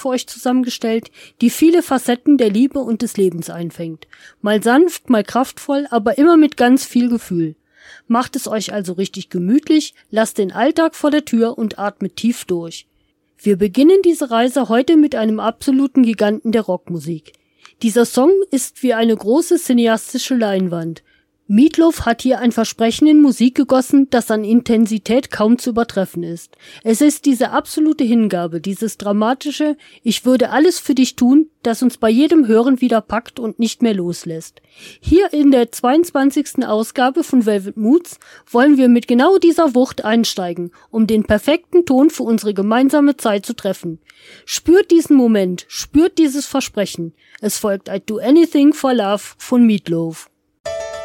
für euch zusammengestellt, die viele Facetten der Liebe und des Lebens einfängt. Mal sanft, mal kraftvoll, aber immer mit ganz viel Gefühl. Macht es euch also richtig gemütlich, lasst den Alltag vor der Tür und atmet tief durch. Wir beginnen diese Reise heute mit einem absoluten Giganten der Rockmusik. Dieser Song ist wie eine große cineastische Leinwand. Meat Loaf hat hier ein Versprechen in Musik gegossen, das an Intensität kaum zu übertreffen ist. Es ist diese absolute Hingabe, dieses dramatische „Ich würde alles für dich tun", das uns bei jedem Hören wieder packt und nicht mehr loslässt. Hier in der 22. Ausgabe von Velvet Moods wollen wir mit genau dieser Wucht einsteigen, um den perfekten Ton für unsere gemeinsame Zeit zu treffen. Spürt diesen Moment, spürt dieses Versprechen. Es folgt I'd Do Anything for Love von Meat Loaf.